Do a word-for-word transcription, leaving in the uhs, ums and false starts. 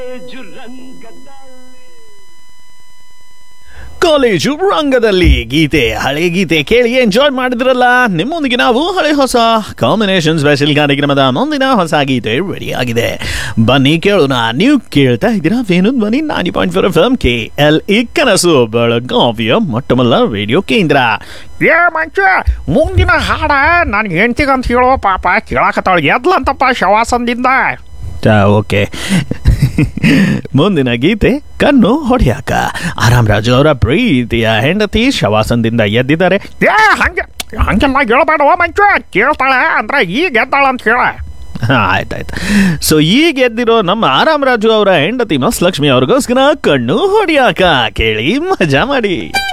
College ರಂಗದಲ್ಲಿ ಗೀತೆ ಹಳೆ ಗೀತೆ ಕೇಳಿ ಎಂಜಾಯ್ ಮಾಡಿದ್ರಲ್ಲ. ನಿಮ್ಮೊಂದಿಗೆ ನಾವು ಹಳೆ ಹೊಸ ಕಾಂಬಿನೇಷನ್ ಸ್ಪೆಷಲ್ ಕಾರ್ಯಕ್ರಮದ ಮುಂದಿನ ಹೊಸ ಗೀತೆ ರೆಡಿ ಆಗಿದೆ. ಬನ್ನಿ ಕೇಳೋಣ. ನೀವು ಕೇಳ್ತಾ ಇದ್ದೀರಾ ವೇಣು ಧ್ವನಿ ninety point four F M K L E ಕನಸು ಬೆಳಗಾವಿಯ ಮೊಟ್ಟಮೊದಲ ರೇಡಿಯೋ ಕೇಂದ್ರ. ಏ ಮಂಚ, ಮುಂದಿನ ಹಾಡ ನಾನು ಹೆಂಡ್ತಿಗಂತ ಹೇಳೋ ಪಾಪ ಕೇಳಾಕತ್ತಾಳ ಎದ್ಲಂತಪ್ಪ ಶವಾಸನದಿಂದ. ಓಕೆ, ಮುಂದಿನ ಗೀತೆ ಕಣ್ಣು ಹೊಡೆಯಾಕ. ಆರಾಮ್ ರಾಜು ಅವರ ಪ್ರೀತಿಯ ಹೆಂಡತಿ ಶವಾಸನದಿಂದ ಎದ್ದಿದ್ದಾರೆ. ಏ ಹಂಗೆ ಹಂಗೆಲ್ಲ ಹೇಳಬೇಡವ ಮಂಚು, ಕೇಳ್ತಾಳೆ ಅಂದ್ರೆ ಈಗ ಎದ್ದಾಳ ಅಂತ ಹೇಳ. ಆಯ್ತಾಯ್ತು. ಸೊ ಈಗ ಎದ್ದಿರೋ ನಮ್ಮ ಆರಾಮ್ ರಾಜು ಅವರ ಹೆಂಡತಿ ಮಸ್ ಲಕ್ಷ್ಮಿ ಅವ್ರಿಗೋಸ್ಕರ ಕಣ್ಣು ಹೊಡೆಯಾಕ ಕೇಳಿ ಮಜಾ ಮಾಡಿ.